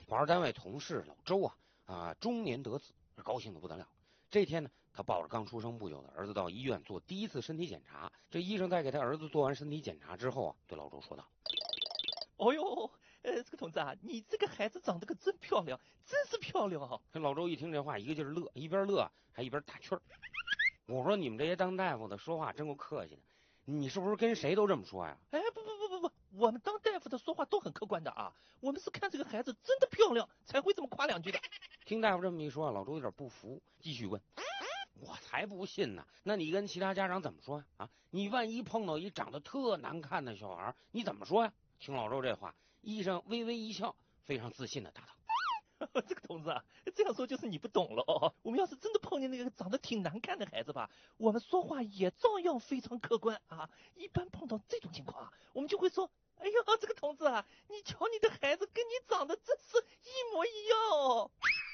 广告单位同事老周中年得子，高兴的不得了。这天呢，他抱着刚出生不久的儿子到医院做第一次身体检查。这医生在给他儿子做完身体检查之后对老周说道：“ 哦呦，这个同志啊，你这个孩子长得可真漂亮，真是漂亮啊！” 这老周一听这话，一个劲儿乐，一边乐还一边打趣儿。我说你们这些当大夫的说话真够客气的，你是不是跟谁都这么说呀？ 哎，不，我们当大夫的说话都很客观的啊，我们是看这个孩子真的漂亮才会这么夸两句的。 听大夫这么一说，老周有点不服，继续问：“我才不信呢！那你跟其他家长怎么说呀？你万一碰到一长得特难看的小孩，你怎么说呀？”听老周这话，医生微微一笑，非常自信的答道：“ 这个同志啊，这样说就是你不懂了哦。我们要是真的碰见那个长得挺难看的孩子吧，我们说话也照样非常客观啊。一般碰到这种情况啊，我们就会说：哎呀，这个同志啊，你瞧你的孩子跟你长得真是一模一样。”